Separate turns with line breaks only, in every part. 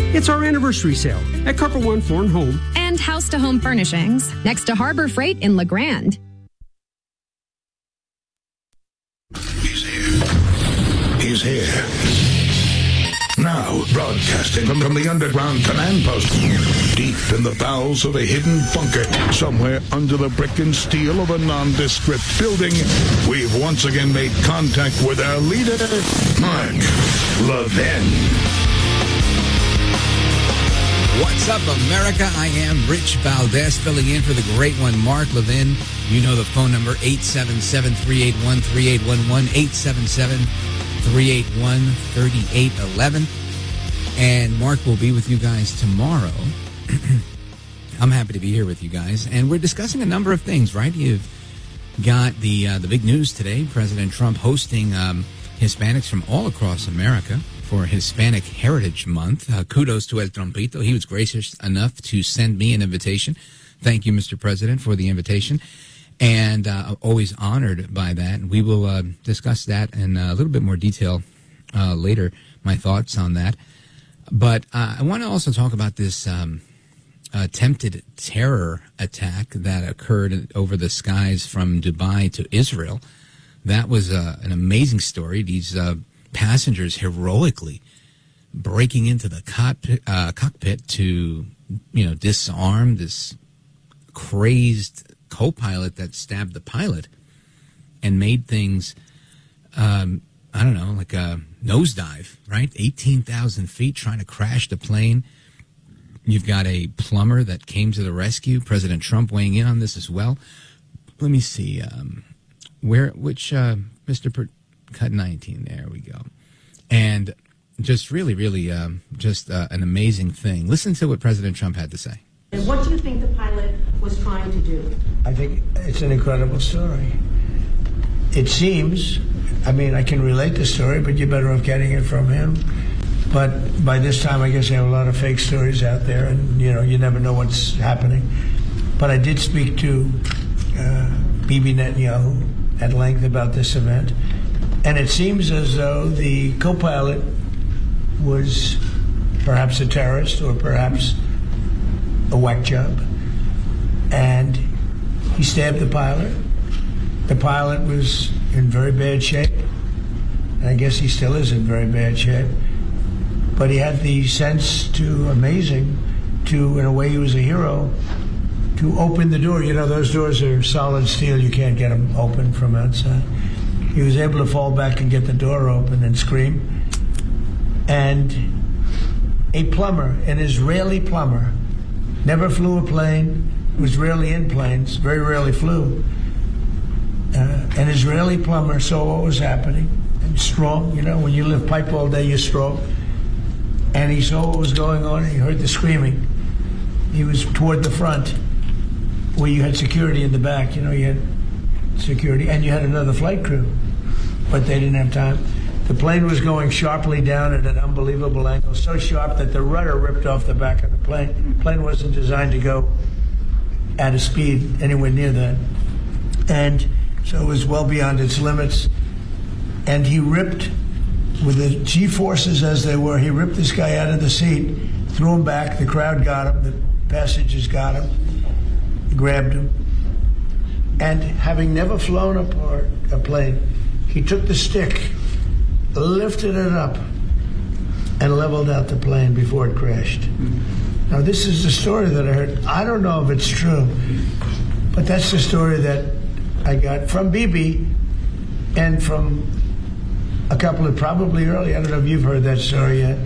It's our anniversary sale at Carpet One Foreign Home
and House to Home Furnishings next to Harbor Freight in La Grande.
He's here. Now, broadcasting from the underground command post, deep in the bowels of a hidden bunker, somewhere under the brick and steel of a nondescript building, we've once again made contact with our leader, Mark Levin.
What's up, America? I am Rich Valdez, filling in for the great one, Mark Levin. You know the phone number, 877-381-3811, 877-381-3811. And Mark will be with you guys tomorrow. I'm happy to be here with you guys. And we're discussing a number of things, right? You've got the big news today, President Trump hosting Hispanics from all across America for Hispanic Heritage Month. Kudos to El Trompito. He was gracious enough to send me an invitation. Thank you, Mr. President, for the invitation. And always honored by that. We will discuss that in a little bit more detail later, my thoughts on that. But I want to also talk about this attempted terror attack that occurred over the skies from Dubai to Israel. That was an amazing story. These passengers heroically breaking into the cockpit to, disarm this crazed co-pilot that stabbed the pilot and made things, like a nosedive, right? 18,000 feet trying to crash the plane. You've got a plumber that came to the rescue. President Trump weighing in on this as well. Let me see. Mr. Cut 19. There we go. And just really, really, an amazing thing. Listen to what President Trump had to say.
And what do you think the pilot was trying to do?
I think it's an incredible story. It seems, I can relate the story, but you're better off getting it from him. But by this time, I guess there are a lot of fake stories out there, and, you never know what's happening. But I did speak to Bibi Netanyahu at length about this event, and it seems as though the co-pilot was perhaps a terrorist or perhaps a whack job, and he stabbed the pilot. The pilot was in very bad shape, and I guess he still is in very bad shape, but he had the sense in a way he was a hero, to open the door. Those doors are solid steel, you can't get them open from outside. He was able to fall back and get the door open and scream. And a plumber, an Israeli plumber, never flew a plane, was rarely in planes, very rarely flew. An Israeli plumber saw what was happening, and strong, when you live pipe all day, you're strong. And he saw what was going on, and he heard the screaming. He was toward the front, where you had security in the back, you had security, and you had another flight crew, but they didn't have time. The plane was going sharply down at an unbelievable angle, so sharp that the rudder ripped off the back of the plane. The plane wasn't designed to go at a speed anywhere near that. And so it was well beyond its limits. And he ripped, with the G-forces as they were, he ripped this guy out of the seat, threw him back, the crowd got him, the passengers got him, grabbed him. And having never flown a plane, he took the stick, lifted it up, and leveled out the plane before it crashed. Now, this is the story that I heard. I don't know if it's true, but that's the story that I got from Bibi and from a couple of probably early. I don't know if you've heard that story yet.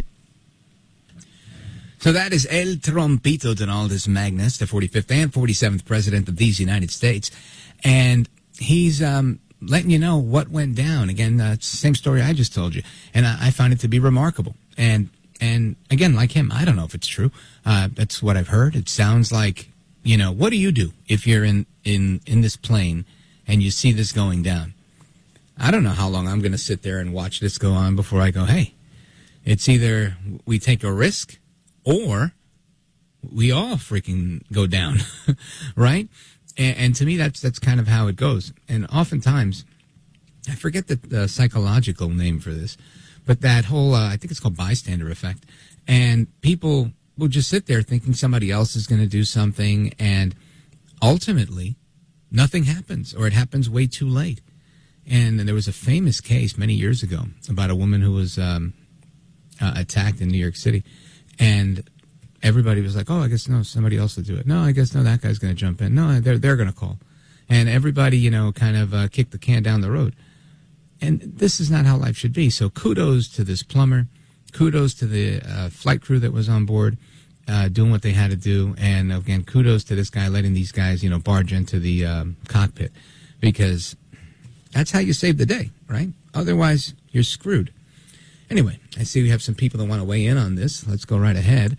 So that is El Trompito Donaldus Magnus, the 45th and 47th President of these United States. And he's letting you know what went down. Again, it's the same story I just told you. And I found it to be remarkable. And again, like him, I don't know if it's true. That's what I've heard. It sounds like, what do you do if you're in this plane and you see this going down? I don't know how long I'm going to sit there and watch this go on before I go, hey, it's either we take a risk or we all freaking go down, right? And to me, that's kind of how it goes. And oftentimes, I forget the psychological name for this, but that whole, I think it's called bystander effect. And people will just sit there thinking somebody else is going to do something, and ultimately nothing happens, or it happens way too late. And there was a famous case many years ago about a woman who was attacked in New York City, and everybody was like, oh, I guess no, somebody else will do it. No, I guess no, that guy's going to jump in. No, they're going to call. And everybody, kind of kicked the can down the road. And this is not how life should be. So kudos to this plumber. Kudos to the flight crew that was on board, doing what they had to do. And again, kudos to this guy letting these guys, barge into the cockpit, because that's how you save the day, right? Otherwise, you're screwed. Anyway, I see we have some people that want to weigh in on this. Let's go right ahead.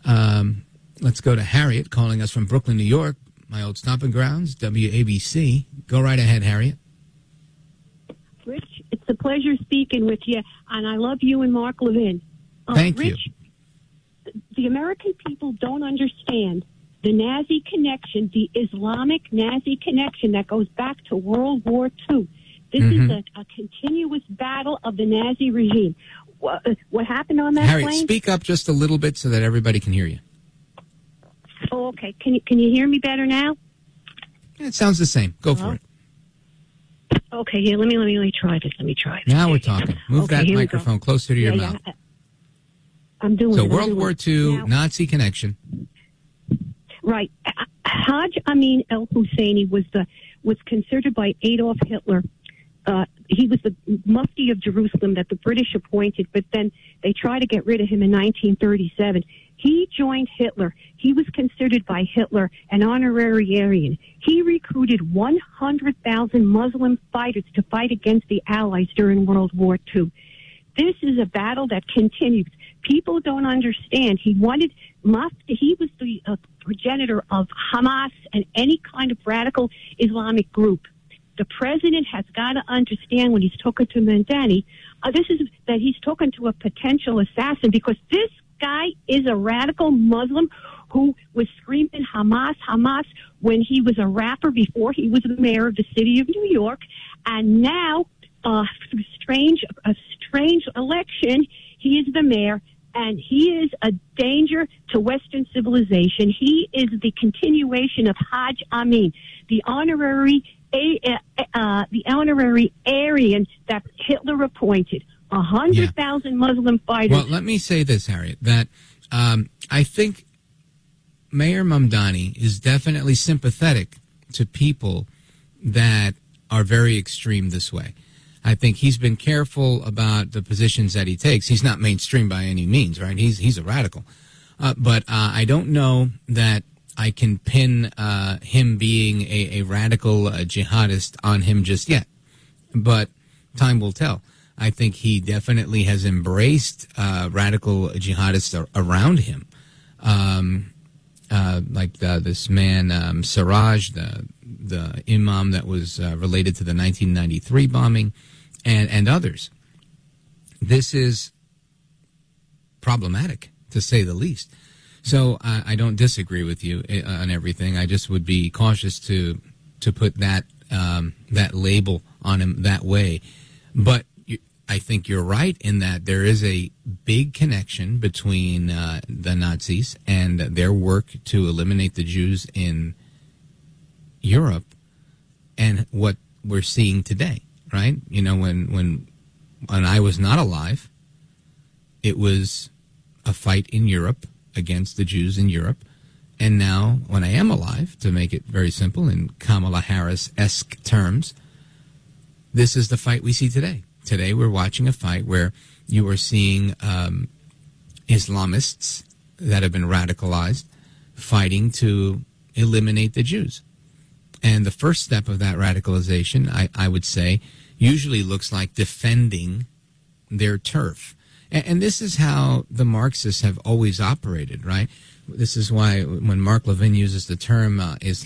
Let's go to Harriet calling us from Brooklyn, New York, my old stomping grounds, WABC. Go right ahead, Harriet.
Rich, it's a pleasure speaking with you, and I love you and Mark Levin.
Thank
Rich, you. The American people don't understand the Nazi connection, the Islamic Nazi connection that goes back to World War II. This is a continuous battle of the Nazi regime. What happened on that
Harriet,
plane?
speak up just a little bit so that everybody can hear you.
Oh, okay. Can you hear me better now?
It sounds the same. Go for it.
Okay, yeah, let me try this.
Now we're talking. Move
Okay,
that
here we
microphone
go.
closer to your mouth.
I'm doing
So
it.
World War II,
Now,
Nazi connection.
right. Haj Amin al-Husseini was considered by Adolf Hitler. He was the Mufti of Jerusalem that the British appointed, but then they tried to get rid of him in 1937. He joined Hitler. He was considered by Hitler an honorary Aryan. He recruited 100,000 Muslim fighters to fight against the Allies during World War II. This is a battle that continues. People don't understand. He was the progenitor of Hamas and any kind of radical Islamic group. The president has got to understand when he's talking to Mandani, that he's talking to a potential assassin, because this guy is a radical Muslim who was screaming Hamas, Hamas when he was a rapper before he was the mayor of the city of New York. And now, through a strange election, he is the mayor, and he is a danger to Western civilization. He is the continuation of Haj Amin, the honorary Aryan that Hitler appointed. 100,000 Muslim fighters.
Well, let me say this, Harriet, that I think Mayor Mamdani is definitely sympathetic to people that are very extreme this way. I think he's been careful about the positions that he takes. He's not mainstream by any means, right? He's a radical. But I don't know that I can pin him being a radical jihadist on him just yet. But time will tell. I think he definitely has embraced radical jihadists around him. Like this man, Siraj, the imam that was related to the 1993 bombing, and others. This is problematic, to say the least. So I don't disagree with you on everything. I just would be cautious to put that label on him that way. But I think you're right in that there is a big connection between the Nazis and their work to eliminate the Jews in Europe and what we're seeing today, right? You know, when I was not alive, it was a fight in Europe against the Jews in Europe. And now, when I am alive, to make it very simple in Kamala Harris-esque terms, this is the fight we see today. Today, we're watching a fight where you are seeing Islamists that have been radicalized fighting to eliminate the Jews. And the first step of that radicalization, I would say, usually looks like defending their turf. And this is how the Marxists have always operated, right? This is why when Mark Levin uses the term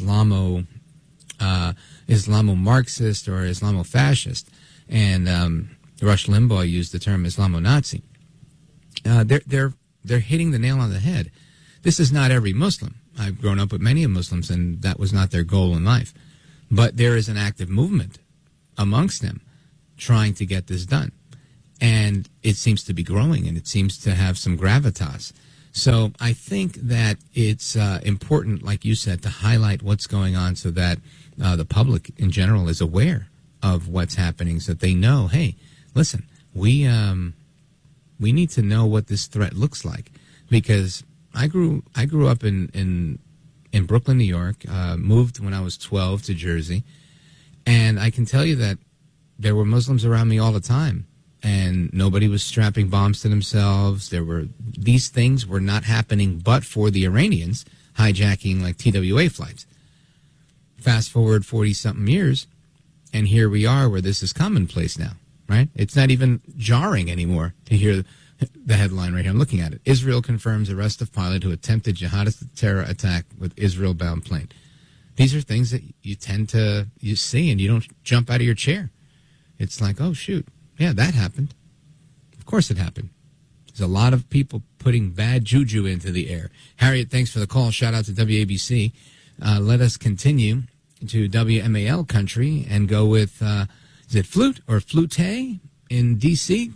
Islamo-Marxist or Islamo-fascist, and Rush Limbaugh used the term Islamo-Nazi, they're hitting the nail on the head. This is not every Muslim. I've grown up with many Muslims, and that was not their goal in life. But there is an active movement amongst them trying to get this done. and it seems to be growing, and it seems to have some gravitas. So I think that it's important, like you said, to highlight what's going on so that the public in general is aware of what's happening, so that they know, hey, listen, we need to know what this threat looks like. Because I grew up in Brooklyn, New York, moved when I was 12 to Jersey, and I can tell you that there were Muslims around me all the time, and nobody was strapping bombs to themselves. These things were not happening but for the Iranians hijacking like TWA flights. Fast forward 40-something years, and here we are where this is commonplace now, right? It's not even jarring anymore to hear the headline right here. I'm looking at it. Israel confirms arrest of pilot who attempted jihadist terror attack with Israel-bound plane. These are things that you tend to see, and you don't jump out of your chair. It's like, oh, shoot. Yeah, that happened. Of course it happened. There's a lot of people putting bad juju into the air. Harriet, thanks for the call. Shout out to WABC. Let us continue to WMAL country and go with, is it Flute or Flute in D.C.?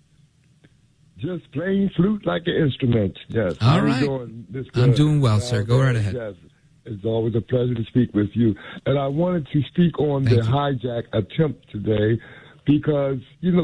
Just plain flute like an instrument, yes.
All right. I'm doing well, sir. Go right ahead.
Yes. It's always a pleasure to speak with you. And I wanted to speak on the hijack attempt today because,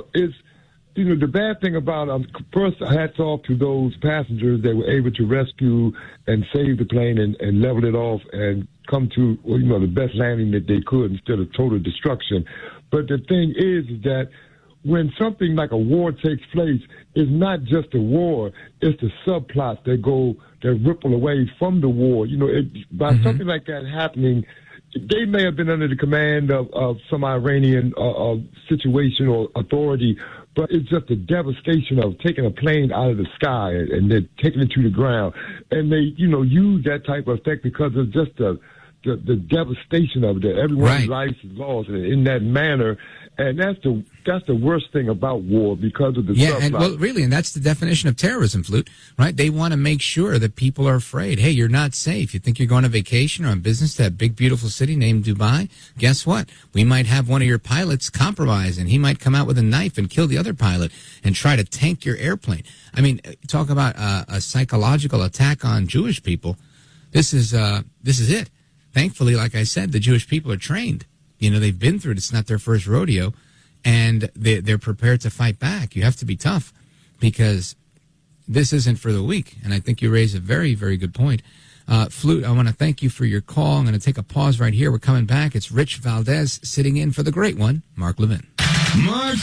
the bad thing about first, hats off to those passengers that were able to rescue and save the plane and level it off and come to, the best landing that they could instead of total destruction. But the thing is that when something like a war takes place, it's not just a war, it's the subplots that ripple away from the war. By something like that happening, they may have been under the command of some Iranian situation or authority, but it's just the devastation of taking a plane out of the sky and then taking it to the ground. And they, use that type of effect because of just the devastation of it. Everyone's life is lost in that manner. And that's the worst thing about war because of the subplot.
And that's the definition of terrorism, Flute, right? They want to make sure that people are afraid. Hey, you're not safe. You think you're going on vacation or on business to that big, beautiful city named Dubai? Guess what? We might have one of your pilots compromised, and he might come out with a knife and kill the other pilot and try to tank your airplane. I mean, talk about a psychological attack on Jewish people. This is it. Thankfully, like I said, the Jewish people are trained. They've been through it. It's not their first rodeo, and they're prepared to fight back. You have to be tough because this isn't for the weak, and I think you raise a very, very good point. Flute, I want to thank you for your call. I'm going to take a pause right here. We're coming back. It's Rich Valdez sitting in for the great one, Mark Levin.
Mark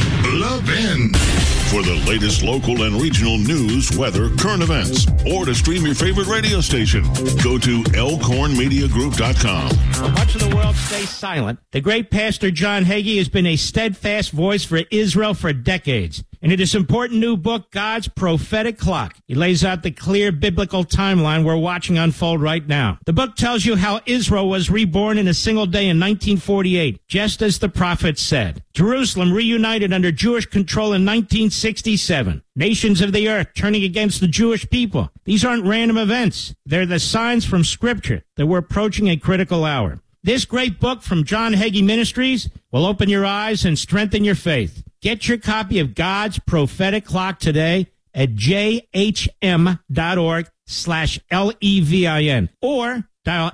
Levin.
For the latest local and regional news, weather, current events, or to stream your favorite radio station, go to elkhornmediagroup.com.
While much of the world stays silent, the great Pastor John Hagee has been a steadfast voice for Israel for decades. And in his important new book, God's Prophetic Clock, he lays out the clear biblical timeline we're watching unfold right now. The book tells you how Israel was reborn in a single day in 1948, just as the prophet said. Jerusalem reunited under Jewish control in 1967. Nations of the earth turning against the Jewish people. These aren't random events. They're the signs from Scripture that we're approaching a critical hour. This great book from John Hagee Ministries will open your eyes and strengthen your faith. Get your copy of God's Prophetic Clock today at jhm.org/LEVIN or dial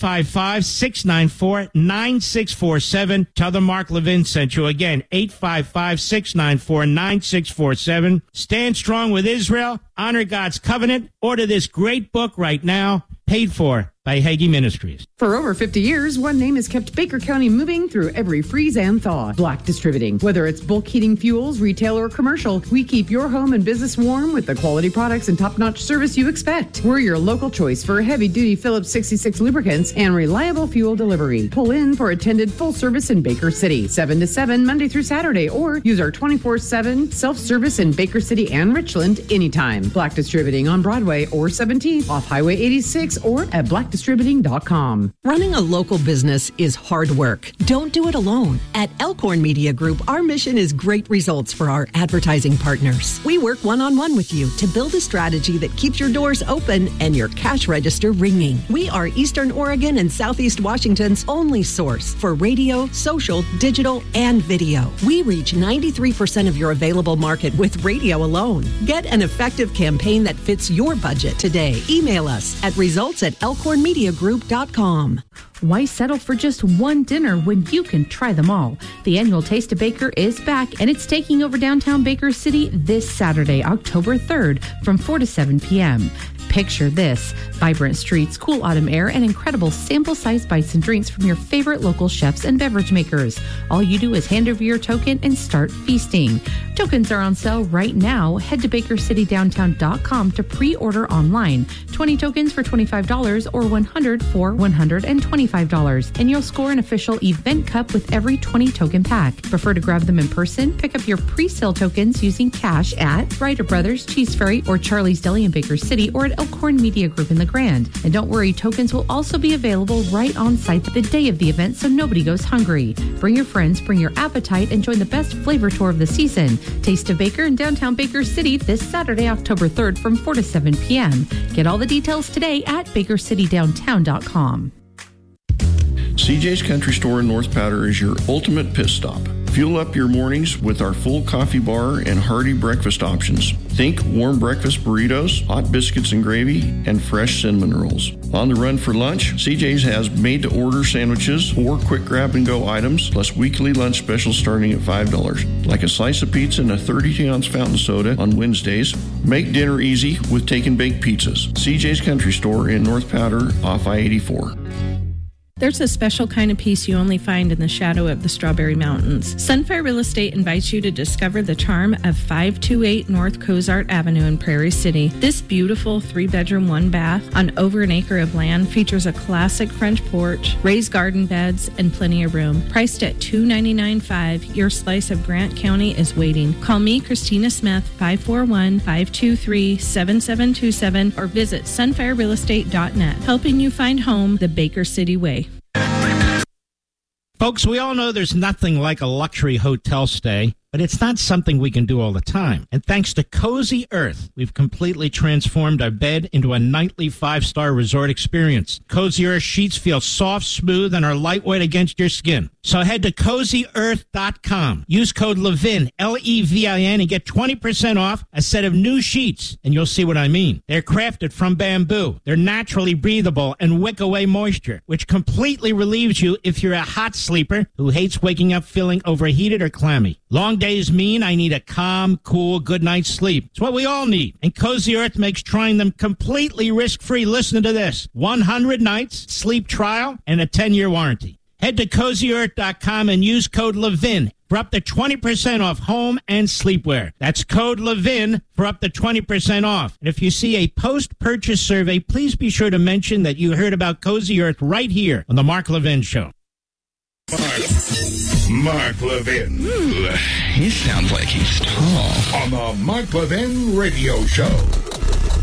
855-694-9647. Tell them Mark Levin sent you. Again, 855-694-9647. Stand strong with Israel. Honor God's covenant. Order this great book right now. Paid for by Hagee Ministries.
For over 50 years, one name has kept Baker County moving through every freeze and thaw. Black Distributing. Whether it's bulk heating fuels, retail, or commercial, we keep your home and business warm with the quality products and top-notch service you expect. We're your local choice for heavy-duty Phillips 66 lubricants and reliable fuel delivery. Pull in for attended full service in Baker City, 7 to 7, Monday through Saturday, or use our 24/7 self-service in Baker City and Richland anytime. Black Distributing on Broadway or 17th, off Highway 86, or at Black blockdistributing.com.
Running a local business is hard work. Don't do it alone. At Elkhorn Media Group, our mission is great results for our advertising partners. We work one-on-one with you to build a strategy that keeps your doors open and your cash register ringing. We are Eastern Oregon and Southeast Washington's only source for radio, social, digital, and video. We reach 93% of your available market with radio alone. Get an effective campaign that fits your budget today. Email us at results@elkhornmediagroup.com.
Why settle for just one dinner when you can try them all? The annual Taste of Baker is back, and it's taking over downtown Baker City this Saturday, October 3rd, from 4 to 7 p.m. Picture this: vibrant streets, cool autumn air, and incredible sample-sized bites and drinks from your favorite local chefs and beverage makers. All you do is hand over your token and start feasting. Tokens are on sale right now. Head to BakerCityDowntown.com to pre-order online. 20 tokens for $25 or 100 for $125. And you'll score an official event cup with every 20 token pack. Prefer to grab them in person? Pick up your pre-sale tokens using cash at Ryder Brothers, Cheese Ferry, or Charlie's Deli in Baker City, or at Elkhorn Media Group in the Grand. And don't worry, tokens will also be available right on site the day of the event, so nobody goes hungry. Bring your friends, bring your appetite, and join the best flavor tour of the season. Taste of Baker in downtown Baker City this Saturday, October 3rd from 4 to 7 p.m. Get all the details today at BakerCityDowntown.com.
CJ's Country Store in North Powder is your ultimate pit stop. Fuel up your mornings with our full coffee bar and hearty breakfast options. Think warm breakfast burritos, hot biscuits and gravy, and fresh cinnamon rolls. On the run for lunch, CJ's has made-to-order sandwiches or quick grab-and-go items, plus weekly lunch specials starting at $5, like a slice of pizza and a 32-ounce fountain soda on Wednesdays. Make dinner easy with take-and-bake pizzas. CJ's Country Store in North Powder off I-84.
There's a special kind of peace you only find in the shadow of the Strawberry Mountains. Sunfire Real Estate invites you to discover the charm of 528 North Cozart Avenue in Prairie City. This beautiful 3-bedroom, 1-bath on over an acre of land features a classic French porch, raised garden beds, and plenty of room. Priced at $299.5, your slice of Grant County is waiting. Call me, Christina Smith, 541-523-7727, or visit sunfirerealestate.net, helping you find home the Baker City way.
Folks, we all know there's nothing like a luxury hotel stay, but it's not something we can do all the time. And thanks to Cozy Earth, we've completely transformed our bed into a nightly 5-star resort experience. Cozy Earth sheets feel soft, smooth, and are lightweight against your skin. So head to CozyEarth.com. Use code LEVIN, L-E-V-I-N, and get 20% off a set of new sheets, and you'll see what I mean. They're crafted from bamboo. They're naturally breathable and wick away moisture, which completely relieves you if you're a hot sleeper who hates waking up feeling overheated or clammy. Long days mean I need a calm, cool, good night's sleep. It's what we all need. And Cozy Earth makes trying them completely risk-free. Listen to this: 100 nights, sleep trial, and a 10-year warranty. Head to CozyEarth.com and use code LEVIN for up to 20% off home and sleepwear. That's code LEVIN for up to 20% off. And if you see a post-purchase survey, please be sure to mention that you heard about Cozy Earth right here on The Mark Levin Show.
Mark Levin.
Ooh, he sounds like he's tall.
On the Mark Levin Radio Show.